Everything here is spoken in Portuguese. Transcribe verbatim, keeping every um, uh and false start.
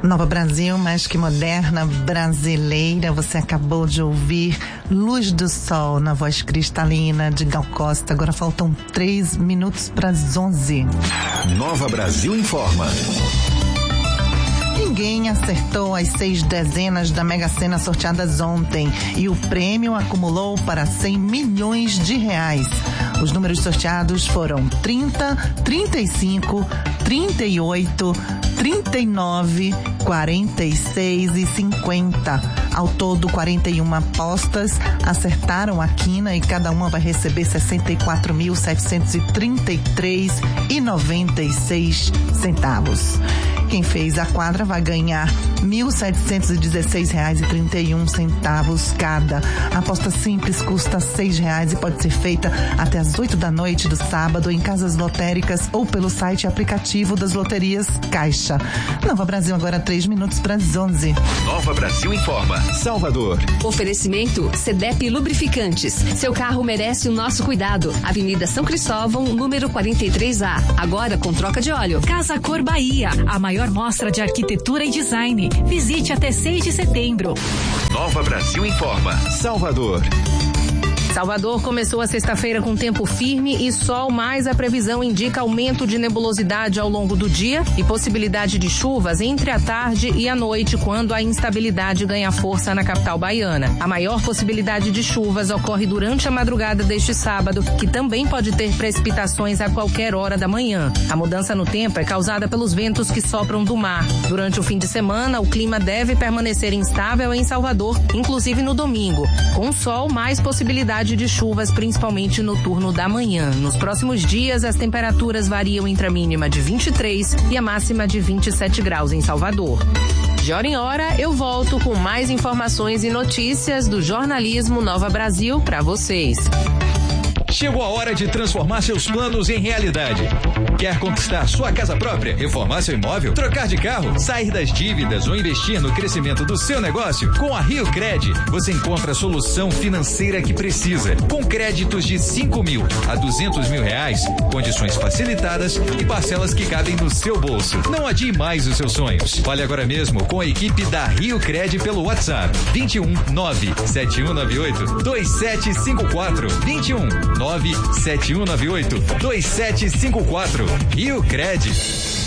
Nova Brasil, mais que moderna, brasileira. Você acabou de ouvir Luz do Sol na voz cristalina de Gal Costa. Agora faltam três minutos para as onze. Nova Brasil informa. Ninguém acertou as seis dezenas da Mega Sena sorteadas ontem e o prêmio acumulou para cem milhões de reais. Os números sorteados foram trinta, trinta e cinco, trinta e oito, trinta e nove, quarenta e seis e cinquenta. Ao todo, quarenta e uma apostas acertaram a quina e cada uma vai receber sessenta e quatro mil, setecentos e trinta e três reais e noventa e seis centavos. Quem fez a quadra vai ganhar mil setecentos e dezesseis reais e trinta e um centavos cada. A aposta simples custa seis reais e pode ser feita até às oito da noite do sábado em casas lotéricas ou pelo site e aplicativo das loterias Caixa. Nova Brasil, agora três minutos para as onze. Nova Brasil informa. Salvador. Oferecimento Sedep Lubrificantes. Seu carro merece o nosso cuidado. Avenida São Cristóvão, número quarenta e três A. Agora com troca de óleo. Casa Cor Bahia, a maior mostra de arquitetura e design. Visite até seis de setembro. Nova Brasil informa. Salvador. Salvador começou a sexta-feira com tempo firme e sol, mas a previsão indica aumento de nebulosidade ao longo do dia e possibilidade de chuvas entre a tarde e a noite, quando a instabilidade ganha força na capital baiana. A maior possibilidade de chuvas ocorre durante a madrugada deste sábado, que também pode ter precipitações a qualquer hora da manhã. A mudança no tempo é causada pelos ventos que sopram do mar. Durante o fim de semana, o clima deve permanecer instável em Salvador, inclusive no domingo, com sol, mais possibilidade de chuvas, principalmente no turno da manhã. Nos próximos dias, as temperaturas variam entre a mínima de vinte e três e a máxima de vinte e sete graus em Salvador. De hora em hora, eu volto com mais informações e notícias do jornalismo Nova Brasil para vocês. Chegou a hora de transformar seus planos em realidade. Quer conquistar sua casa própria, reformar seu imóvel, trocar de carro, sair das dívidas ou investir no crescimento do seu negócio? Com a Rio Cred, você encontra a solução financeira que precisa. Com créditos de cinco mil a duzentos mil reais, condições facilitadas e parcelas que cabem no seu bolso. Não adie mais os seus sonhos. Fale agora mesmo com a equipe da Rio Cred pelo WhatsApp vinte e um, nove sete um nove oito, dois sete cinco quatro, vinte e um, nove sete um nove oito, dois sete cinco quatro. Rio Cred.